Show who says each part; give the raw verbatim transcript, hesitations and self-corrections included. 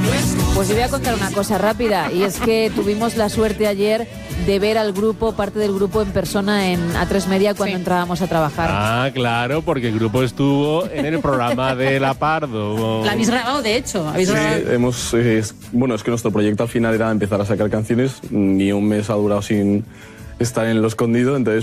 Speaker 1: Pues yo voy a contar una cosa rápida, y es que tuvimos la suerte ayer de ver al grupo, parte del grupo en persona en A tres Media cuando sí. entrábamos a trabajar.
Speaker 2: Ah, claro, porque el grupo estuvo en el programa de La Pardo.
Speaker 3: La habéis grabado, de hecho. ¿Habéis
Speaker 4: sí,
Speaker 3: grabado?
Speaker 4: hemos, eh, bueno, es que nuestro proyecto al final era empezar a sacar canciones, ni un mes ha durado sin estar en lo escondido, entonces